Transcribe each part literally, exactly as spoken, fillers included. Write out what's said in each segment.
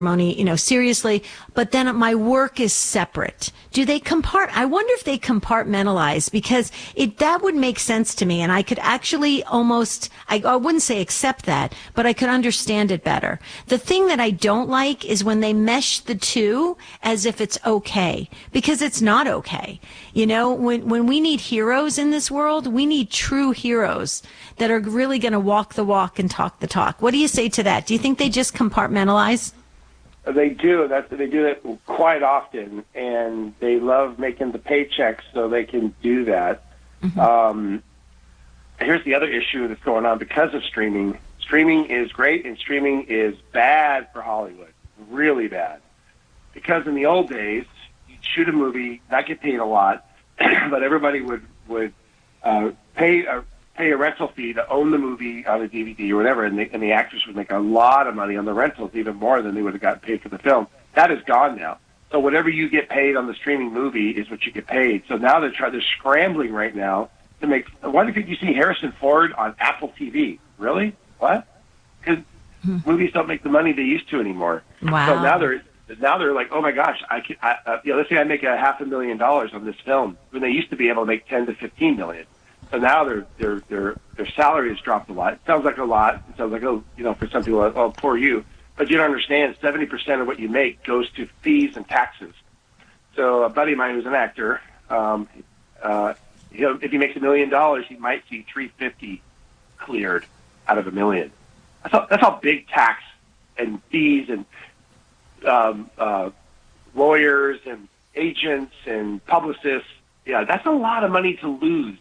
ceremony, you know, seriously, but then my work is separate. Do they compart? I wonder if they compartmentalize, because it that would make sense to me, and I could actually almost, I, I wouldn't say accept that, but I could understand it better. The thing that I don't like is when they mesh the two as if it's okay, because it's not okay. You know, when when we need heroes in this world, we need true heroes that are really going to walk the walk and talk the talk. What do you say to that? Do you think they just compartmentalize? They do. That's, they do that quite often, and they love making the paychecks so they can do that. Mm-hmm. Um, here's the other issue that's going on because of streaming. Streaming is great, and streaming is bad for Hollywood, really bad. Because in the old days, you'd shoot a movie, not get paid a lot, but everybody would would uh, pay a pay a rental fee to own the movie on a D V D or whatever, and the, and the actors would make a lot of money on the rentals, even more than they would have gotten paid for the film. That is gone now. So whatever you get paid on the streaming movie is what you get paid. So now they're trying, they're scrambling right now to make. Why do you think you see Harrison Ford on Apple T V? Really? What? Because hmm. movies don't make the money they used to anymore. Wow. So now they're now they're like, oh my gosh, I can. I, uh, you know, let's say I make a half a million dollars on this film when they used to be able to make ten to fifteen million. So now their their their their salary has dropped a lot. It sounds like a lot. It sounds like, oh, you know, for some people, oh, poor you. But you don't understand. Seventy percent of what you make goes to fees and taxes. So a buddy of mine who's an actor, um, uh, he'll, if he makes a million dollars, he might see three fifty cleared out of a million. That's how, that's how big tax and fees and um, uh, lawyers and agents and publicists. Yeah, that's a lot of money to lose.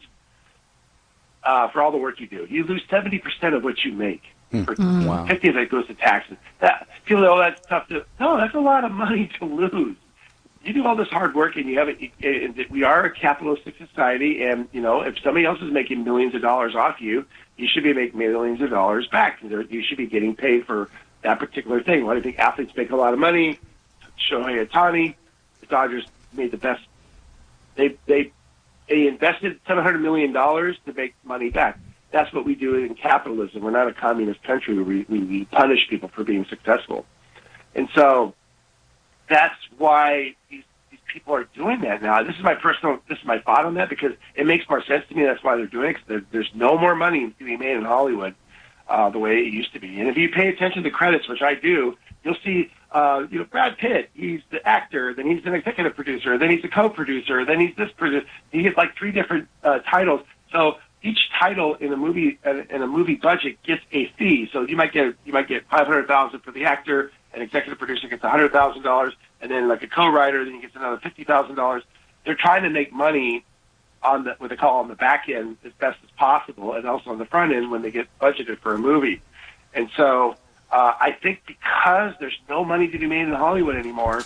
Uh, for all the work you do, you lose seventy percent of what you make. Mm. Wow. fifty of it goes to taxes. That, people go, oh, that's tough to. No, that's a lot of money to lose. You do all this hard work, and you have it. it we are a capitalistic society, and you know, if somebody else is making millions of dollars off you, you should be making millions of dollars back. You should be getting paid for that particular thing. Why do you think athletes make a lot of money? Shohei Ohtani, the Dodgers made the best. They they. They invested seven hundred million dollars to make money back. That's what we do in capitalism. We're not a communist country where we, we, we punish people for being successful. And so that's why these, these people are doing that now. This is my personal, this is my thought on that, because it makes more sense to me. That's why they're doing it. There, there's no more money to be made in Hollywood uh, the way it used to be. And if you pay attention to credits, which I do, you'll see Uh, you know, Brad Pitt, he's the actor, then he's an executive producer, then he's a co-producer, then he's this producer. He gets like three different uh, titles. So each title in a movie in a movie budget gets a fee. So you might get you might get five hundred thousand for the actor, an executive producer gets a hundred thousand dollars, and then like a co-writer, then he gets another fifty thousand dollars. They're trying to make money on the what they call on the back end as best as possible, and also on the front end when they get budgeted for a movie. And so. Uh, I think because there's no money to be made in Hollywood anymore,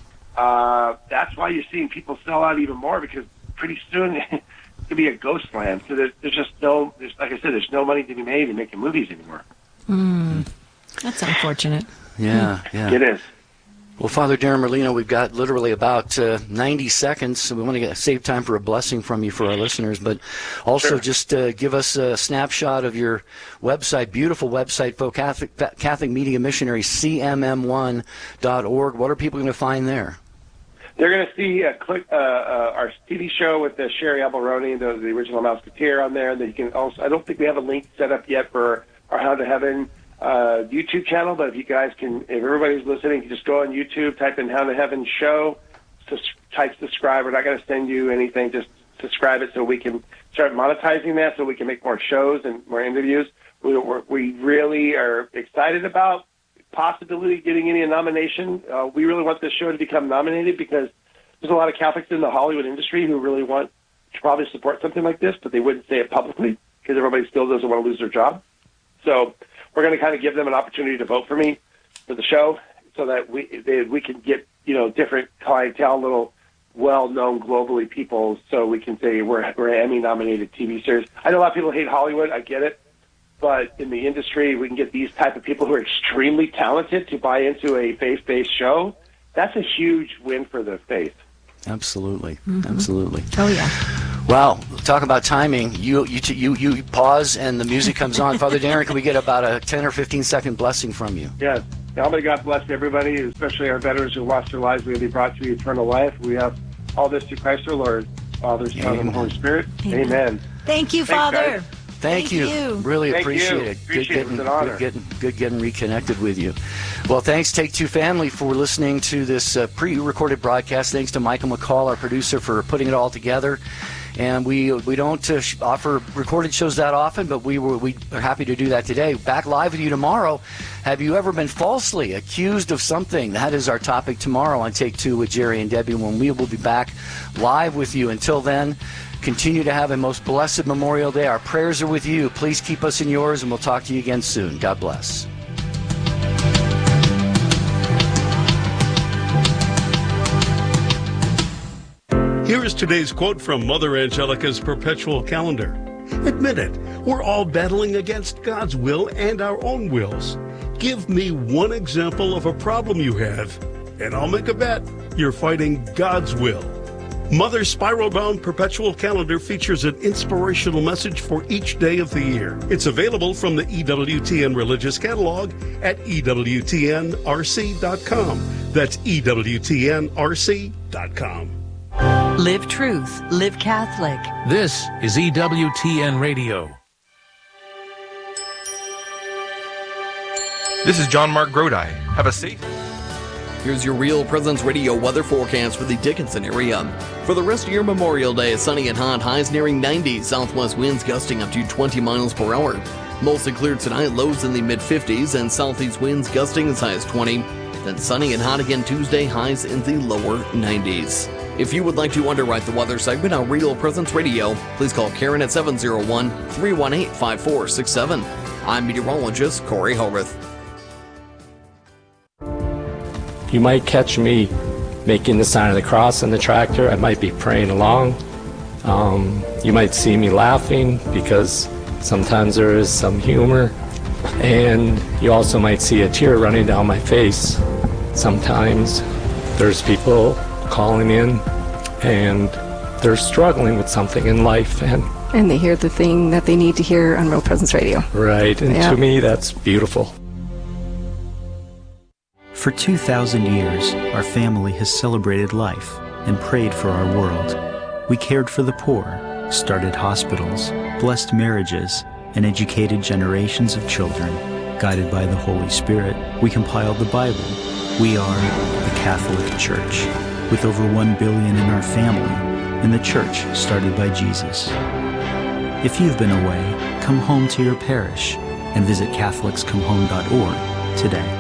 uh, that's why you're seeing people sell out even more, because pretty soon it could be a ghost land. So there's, there's just no, there's, like I said, there's no money to be made in making movies anymore. Mm. That's unfortunate. Yeah, yeah. It is. Well, Father Darren Merlino, we've got literally about uh, ninety seconds, so we want to get, save time for a blessing from you for our listeners, but also sure. just uh, give us a snapshot of your website, beautiful website, for Catholic, Catholic Media Missionary, C M M one dot org. What are people going to find there? They're going to see a click, uh, uh, our T V show with uh, Sherry Alberoni, the, the original Mouseketeer on there. That you can also, I don't think we have a link set up yet for our How to Heaven Uh, YouTube channel, but if you guys can, if everybody's listening, you just go on YouTube, type in How to Heaven Show, sus- type subscribe. We're not going to send you anything, just subscribe it so we can start monetizing that, so we can make more shows and more interviews. We, we're, we really are excited about possibility getting any nomination. Uh, we really want this show to become nominated, because there's a lot of Catholics in the Hollywood industry who really want to probably support something like this, but they wouldn't say it publicly because everybody still doesn't want to lose their job. So we're going to kind of give them an opportunity to vote for me for the show, so that we they, we can get, you know, different clientele, little well-known globally people, so we can say we're we're an Emmy-nominated T V series. I know a lot of people hate Hollywood. I get it. But in the industry, we can get these type of people who are extremely talented to buy into a faith-based show. That's a huge win for the faith. Absolutely. Mm-hmm. Absolutely. Oh, yeah. Wow, talk about timing. You you you you pause and the music comes on. Father Darren, can we get about a ten or fifteen second blessing from you? Yes. Now, may God bless everybody, especially our veterans who lost their lives. May they be brought to eternal life. We have all this through Christ our Lord, Father, Son, Amen. and Holy Spirit. Amen. Amen. Thank you, Thanks, Father. guys. Thank, Thank you. you. Really Thank appreciate you. it. Appreciate it. Good It's getting, an honor. good getting, good getting reconnected with you. Well, thanks, Take Two family, for listening to this uh, pre-recorded broadcast. Thanks to Michael McCall, our producer, for putting it all together. And we we don't uh, sh- offer recorded shows that often, but we were we are happy to do that today. Back live with you tomorrow. Have you ever been falsely accused of something? That is our topic tomorrow on Take Two with Jerry and Debbie, when we will be back live with you. Until then, continue to have a most blessed Memorial Day. Our prayers are with you. Please keep us in yours, and we'll talk to you again soon. God bless. Here is today's quote from Mother Angelica's perpetual calendar. Admit it, we're all battling against God's will and our own wills. Give me one example of a problem you have, and I'll make a bet you're fighting God's will. Mother's spiral-bound perpetual calendar features an inspirational message for each day of the year. It's available from the E W T N Religious Catalog at E W T N R C dot com. That's E W T N R C dot com. Live truth, live Catholic. This is E W T N Radio. This is John Mark Grodi. Have a safe. Here's your Real Presence Radio weather forecast for the Dickinson area. For the rest of your Memorial Day, sunny and hot, highs nearing ninety, southwest winds gusting up to twenty miles per hour. Mostly clear tonight, lows in the mid fifties, and southeast winds gusting as high as twenty. Then sunny and hot again Tuesday, highs in the lower nineties. If you would like to underwrite the weather segment on Real Presence Radio, please call Karen at seven oh one, three one eight, five four six seven. I'm meteorologist Corey Hogarth. You might catch me making the sign of the cross on the tractor. I might be praying along. Um, you might see me laughing because sometimes there is some humor. And you also might see a tear running down my face. Sometimes there's people calling in and they're struggling with something in life. And, and they hear the thing that they need to hear on Real Presence Radio. Right, and yeah. To me that's beautiful. For two thousand years, our family has celebrated life and prayed for our world. We cared for the poor, started hospitals, blessed marriages, and educated generations of children. Guided by the Holy Spirit, we compiled the Bible. We are the Catholic Church, with over one billion in our family, and the church started by Jesus. If you've been away, come home to your parish and visit Catholics Come Home dot org today.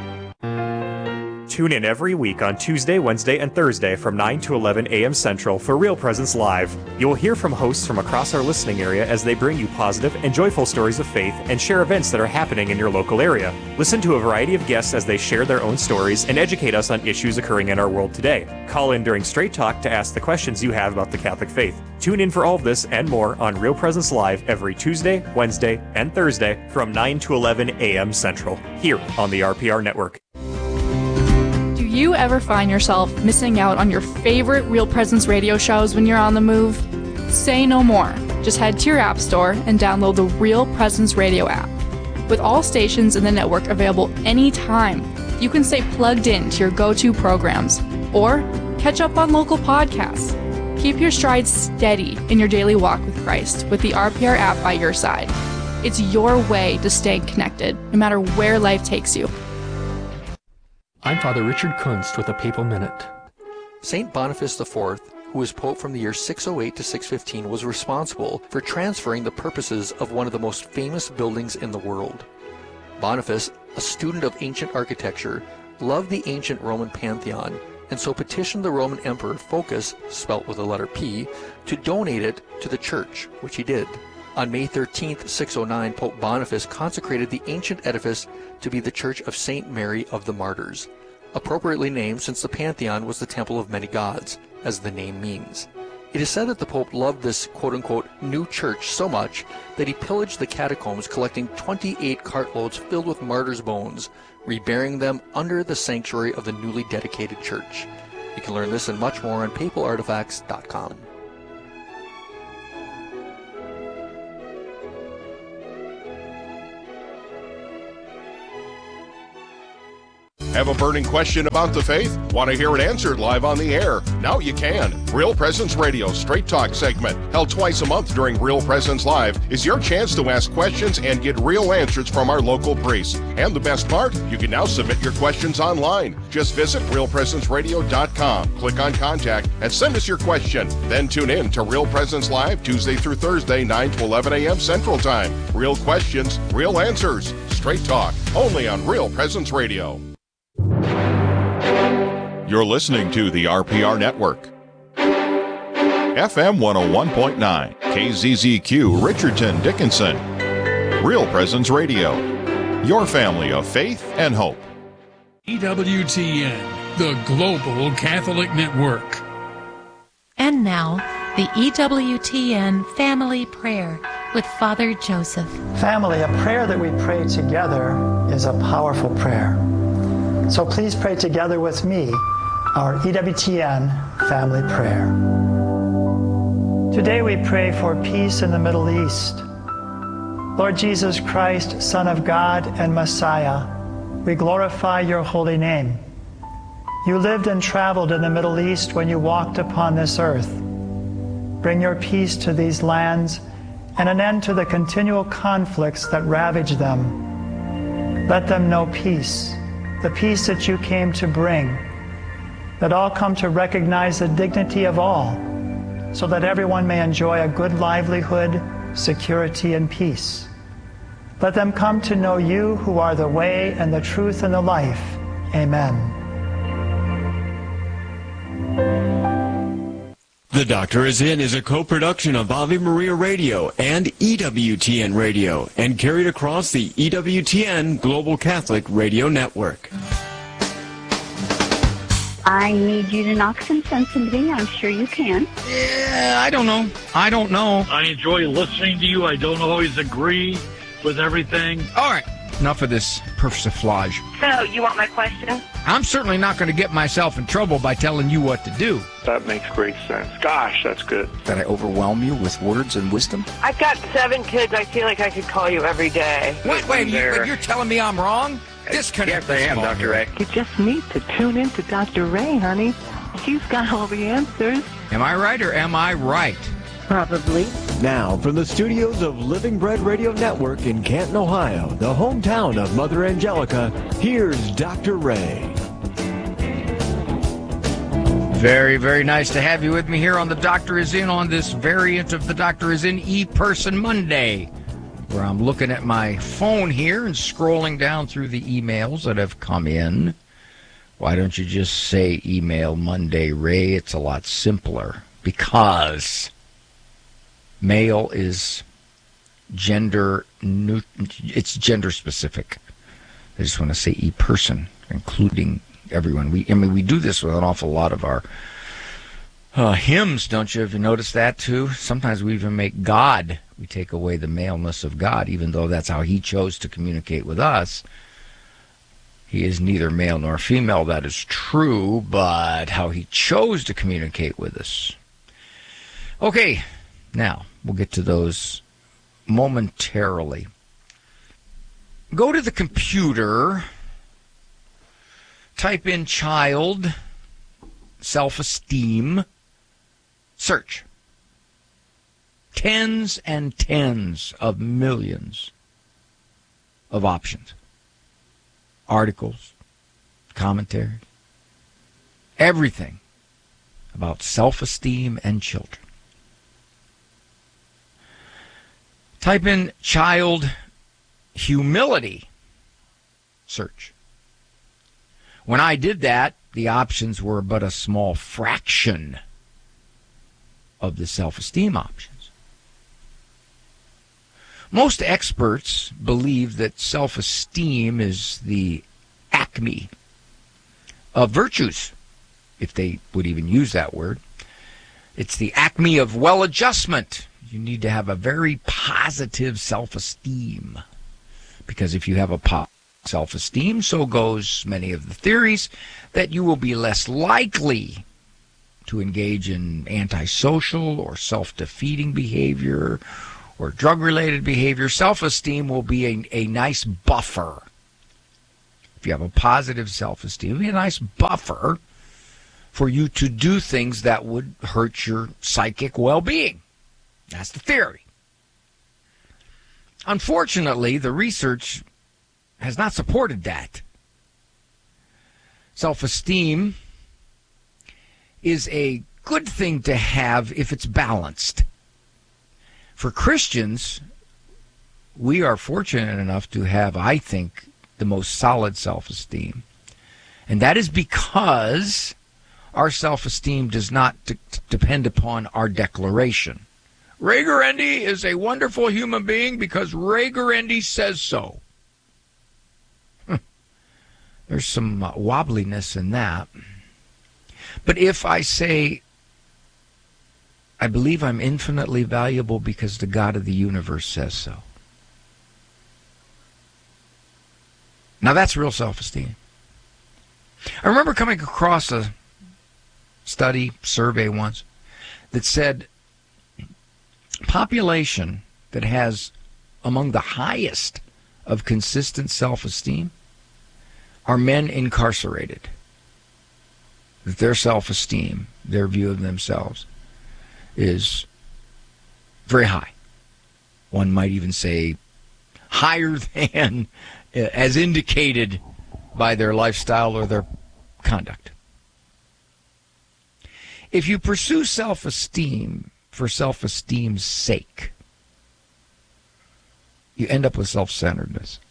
Tune in every week on Tuesday, Wednesday, and Thursday from nine to eleven a.m. Central for Real Presence Live. You will hear from hosts from across our listening area as they bring you positive and joyful stories of faith and share events that are happening in your local area. Listen to a variety of guests as they share their own stories and educate us on issues occurring in our world today. Call in during Straight Talk to ask the questions you have about the Catholic faith. Tune in for all of this and more on Real Presence Live every Tuesday, Wednesday, and Thursday from nine to eleven a.m. Central, here on the R P R Network. Do you ever find yourself missing out on your favorite Real Presence radio shows when you're on the move? Say no more. Just head to your app store and download the Real Presence Radio app. With all stations in the network available anytime, you can stay plugged in to your go-to programs or catch up on local podcasts. Keep your stride steady in your daily walk with Christ with the R P R app by your side. It's your way to stay connected, no matter where life takes you. I'm Father Richard Kunst with a Papal Minute. Saint Boniface the fourth, who was Pope from the year six oh eight to six fifteen, was responsible for transferring the purposes of one of the most famous buildings in the world. Boniface, a student of ancient architecture, loved the ancient Roman Pantheon, and so petitioned the Roman Emperor Phocas, spelt with the letter P, to donate it to the church, which he did. On May thirteenth, six oh nine, Pope Boniface consecrated the ancient edifice to be the Church of Saint Mary of the Martyrs, appropriately named since the Pantheon was the temple of many gods, as the name means. It is said that the Pope loved this quote-unquote new church so much that he pillaged the catacombs, collecting twenty-eight cartloads filled with martyrs' bones, reburying them under the sanctuary of the newly dedicated church. You can learn this and much more on papal artifacts dot com. Have a burning question about the faith? Want to hear it answered live on the air? Now you can. Real Presence Radio Straight Talk segment, held twice a month during Real Presence Live, is your chance to ask questions and get real answers from our local priests. And the best part, you can now submit your questions online. Just visit real presence radio dot com, click on Contact, and send us your question. Then tune in to Real Presence Live Tuesday through Thursday, nine to eleven a.m. Central Time. Real questions, real answers. Straight Talk, only on Real Presence Radio. You're listening to the R P R Network. F M one oh one point nine, K Z Z Q, Richardson, Dickinson. Real Presence Radio, your family of faith and hope. E W T N, the Global Catholic Network. And now, the E W T N Family Prayer with Father Joseph. Family, a prayer that we pray together is a powerful prayer. So please pray together with me our E W T N Family Prayer. Today we pray for peace in the Middle East. Lord Jesus Christ, Son of God and Messiah, we glorify your holy name. You lived and traveled in the Middle East when you walked upon this earth. Bring your peace to these lands and an end to the continual conflicts that ravage them. Let them know peace, the peace that you came to bring. That all come to recognize the dignity of all, so that everyone may enjoy a good livelihood, security, and peace. Let them come to know you, who are the way and the truth and the life. Amen. The Doctor Is In is a co-production of Ave Maria Radio and E W T N Radio, and carried across the E W T N Global Catholic Radio Network. I need you to knock some sense into me. I'm sure you can. Yeah, I don't know. I don't know. I enjoy listening to you. I don't always agree with everything. All right. Enough of this persiflage. So, you want my question? I'm certainly not going to get myself in trouble by telling you what to do. That makes great sense. Gosh, that's good. Did I overwhelm you with words and wisdom? I've got seven kids. I feel like I could call you every day. Wait, wait, you, but you're telling me I'm wrong? Disconnect. Yes, I am, Doctor Ray. You just need to tune in to Doctor Ray, honey. She's got all the answers. Am I right or am I right? Probably. Now, from the studios of Living Bread Radio Network in Canton, Ohio, the hometown of Mother Angelica, here's Doctor Ray. Very, very nice to have you with me here on The Doctor Is In on this variant of The Doctor Is In E-Person Monday, where I'm looking at my phone here and scrolling down through the emails that have come in. Why don't you just say Email Monday, Ray? It's a lot simpler. Because mail is gender, new, it's gender specific. I just want to say e-person, including everyone. We, I mean, we do this with an awful lot of our uh, hymns, don't you? Have you noticed that too? Sometimes we even make God, we take away the maleness of God, even though that's how he chose to communicate with us. He is neither male nor female, that is true, but how he chose to communicate with us. Okay, now we'll get to those momentarily. Go to the computer, type in child, self-esteem, search. Tens and tens of millions of options. Articles, commentaries, everything about self-esteem and children. Type in child humility, search. When I did that, the options were but a small fraction of the self-esteem options. Most experts believe that self-esteem is the acme of virtues, if they would even use that word. It's the acme of well-adjustment. You need to have a very positive self-esteem, because if you have a positive self-esteem, so goes many of the theories, that you will be less likely to engage in antisocial or self-defeating behavior or drug-related behavior. Self-esteem will be a, a nice buffer if you have a positive self-esteem, it'd be a nice buffer for you to do things that would hurt your psychic well-being. That's the theory. Unfortunately, the research has not supported that. Self-esteem is a good thing to have if it's balanced. For Christians, we are fortunate enough to have, I think, the most solid self-esteem. And that is because our self-esteem does not d- depend upon our declaration. Ray Guarendi is a wonderful human being because Ray Guarendi says so. There's some uh, wobbliness in that. But if I say, I believe I'm infinitely valuable because the God of the universe says so. Now that's real self-esteem. I remember coming across a study, survey once, that said population that has among the highest of consistent self-esteem are men incarcerated. That their self-esteem, their view of themselves, is very high. One might even say higher than as indicated by their lifestyle or their conduct. If you pursue self-esteem for self-esteem's sake, you end up with self-centeredness.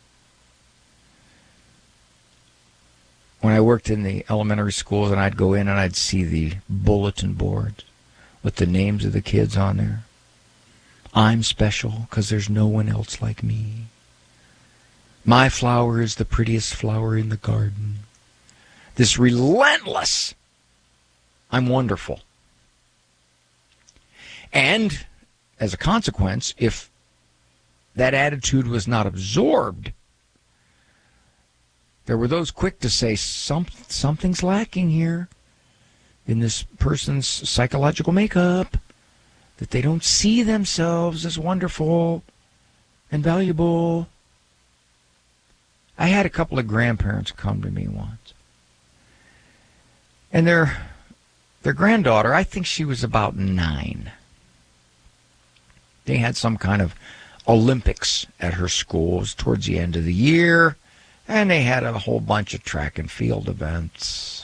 When I worked in the elementary schools and I'd go in and I'd see the bulletin boards with the names of the kids on there. I'm special because there's no one else like me. My flower is the prettiest flower in the garden. This relentless, I'm wonderful. And as a consequence, if that attitude was not absorbed, there were those quick to say, Some, something's lacking here in this person's psychological makeup, that they don't see themselves as wonderful and valuable. I had a couple of grandparents come to me once. And their, their granddaughter, I think she was about nine. They had some kind of Olympics at her school. It was towards the end of the year. And they had a whole bunch of track and field events.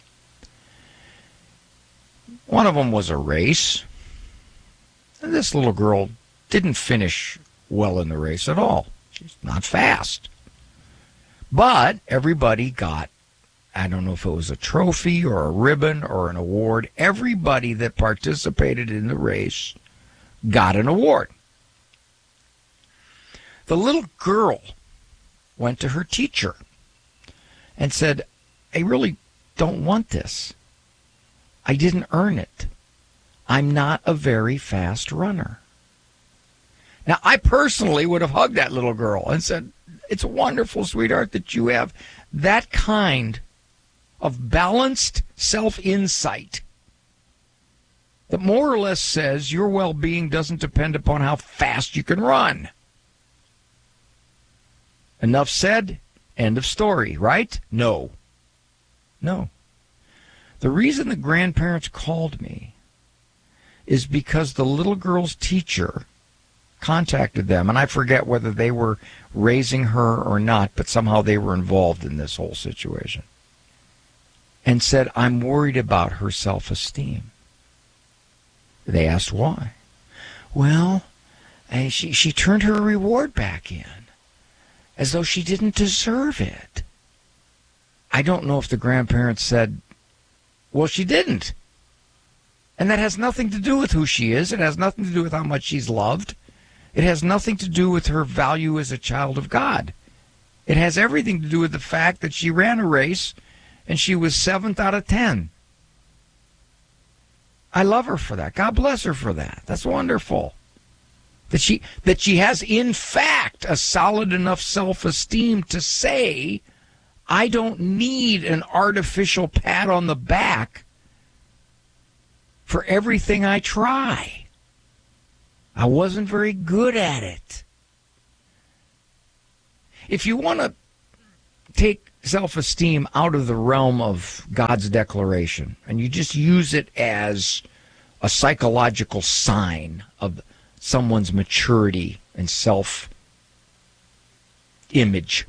One of them was a race. And this little girl didn't finish well in the race at all. She's not fast. But everybody got, I don't know if it was a trophy or a ribbon or an award. Everybody that participated in the race got an award. The little girl went to her teacher and said, I really don't want this. I didn't earn it. I'm not a very fast runner. Now, I personally would have hugged that little girl and said, it's wonderful, sweetheart, that you have that kind of balanced self-insight that more or less says your well-being doesn't depend upon how fast you can run. Enough said, end of story, right? No. No. The reason the grandparents called me is because the little girl's teacher contacted them, and I forget whether they were raising her or not, but somehow they were involved in this whole situation, and said, I'm worried about her self-esteem. They asked why. Well, uh, she, she turned her reward back in, as though she didn't deserve it. I don't know if the grandparents said, well, she didn't. And that has nothing to do with who she is. It has nothing to do with how much she's loved. It has nothing to do with her value as a child of God. It has everything to do with the fact that she ran a race and she was seventh out of ten. I love her for that. God bless her for that. That's wonderful. That she that she has, in fact, a solid enough self-esteem to say, I don't need an artificial pat on the back for everything I try. I wasn't very good at it. If you want to take self-esteem out of the realm of God's declaration, and you just use it as a psychological sign of someone's maturity and self-image,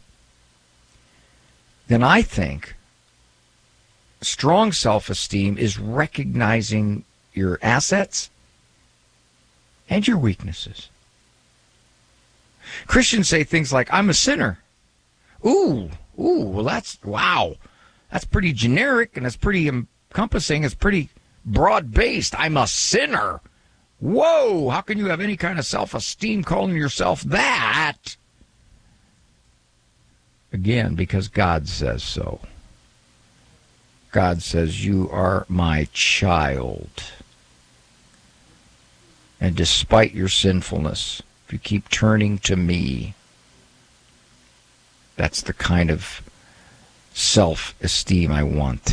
then I think strong self-esteem is recognizing your assets and your weaknesses. Christians say things like, I'm a sinner. Ooh, ooh, well, that's, wow. That's pretty generic, and it's pretty encompassing. It's pretty broad-based. I'm a sinner. Whoa, how can you have any kind of self-esteem calling yourself that? Again, because God says so. God says, you are my child. And despite your sinfulness, if you keep turning to me, that's the kind of self-esteem I want.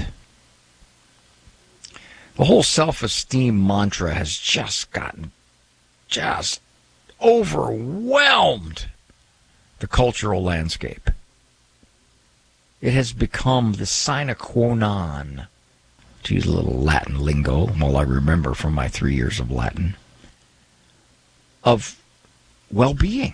The whole self-esteem mantra has just gotten just overwhelmed the cultural landscape. It has become the sine qua non, to use a little Latin lingo, all I remember from my three years of Latin, of well-being.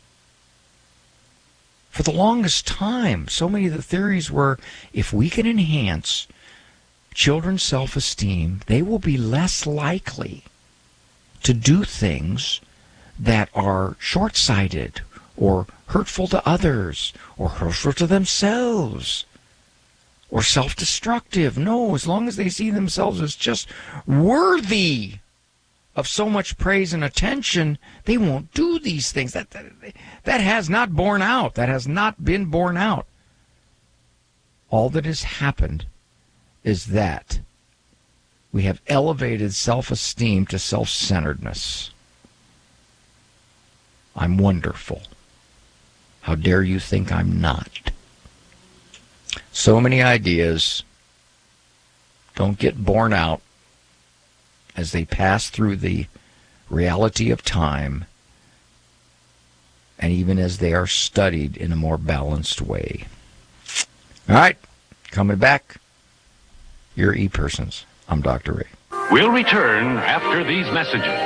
For the longest time, so many of the theories were, if we can enhance children's self-esteem, they will be less likely to do things that are short-sighted or hurtful to others or hurtful to themselves or self-destructive. No, as long as they see themselves as just worthy of so much praise and attention, they won't do these things. That, that, that has not borne out. That has not been borne out. All that has happened is that we have elevated self-esteem to self-centeredness. I'm wonderful. How dare you think I'm not? So many ideas don't get borne out as they pass through the reality of time, and even as they are studied in a more balanced way. All right, coming back, your E-Persons. I'm Doctor Ray. We'll return after these messages.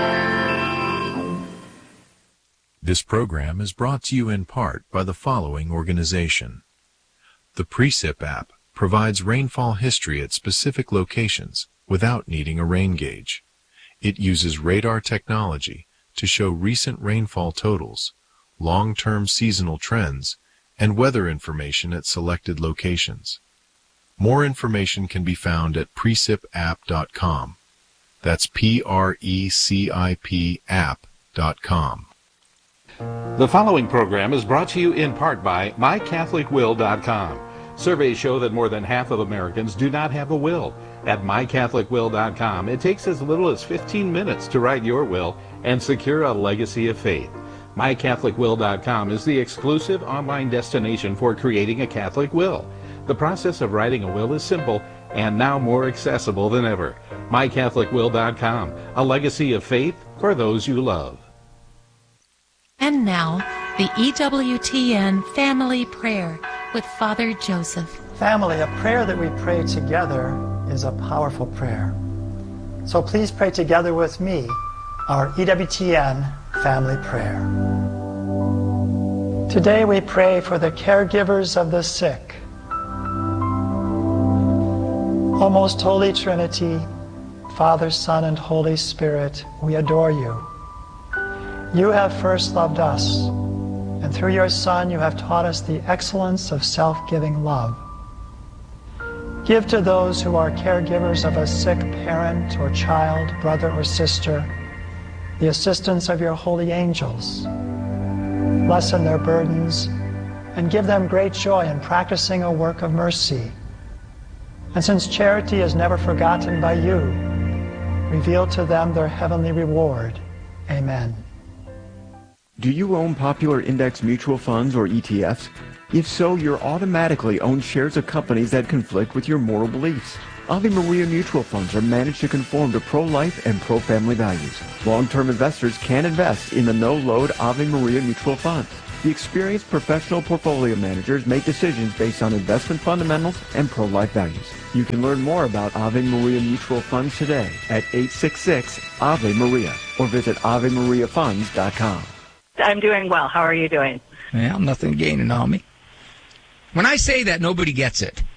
This program is brought to you in part by the following organization. The Precip app provides rainfall history at specific locations without needing a rain gauge. It uses radar technology to show recent rainfall totals, long-term seasonal trends, and weather information at selected locations. More information can be found at precip app dot com. That's P R E C I P app dot com. The following program is brought to you in part by my catholic will dot com. Surveys show that more than half of Americans do not have a will. At my catholic will dot com, it takes as little as fifteen minutes to write your will and secure a legacy of faith. my catholic will dot com is the exclusive online destination for creating a Catholic will. The process of writing a will is simple and now more accessible than ever. my catholic will dot com, a legacy of faith for those you love. And now, the E W T N Family Prayer with Father Joseph. Family, a prayer that we pray together is a powerful prayer. So please pray together with me our E W T N Family Prayer. Today we pray for the caregivers of the sick. O most Holy Trinity, Father, Son, and Holy Spirit, we adore you. You have first loved us, and through your Son you have taught us the excellence of self-giving love. Give to those who are caregivers of a sick parent or child, brother or sister, the assistance of your holy angels. Lessen their burdens and give them great joy in practicing a work of mercy. And since charity is never forgotten by you, reveal to them their heavenly reward. Amen. Do you own popular index mutual funds or E T Fs? If so, you're automatically own shares of companies that conflict with your moral beliefs. Ave Maria mutual funds are managed to conform to pro-life and pro-family values. Long-term investors can invest in the no-load Ave Maria mutual funds. The experienced professional portfolio managers make decisions based on investment fundamentals and pro-life values. You can learn more about Ave Maria Mutual Funds today at eight six six Ave Maria or visit ave maria funds dot com. I'm doing well. How are you doing? Well, nothing gaining on me. When I say that, nobody gets it.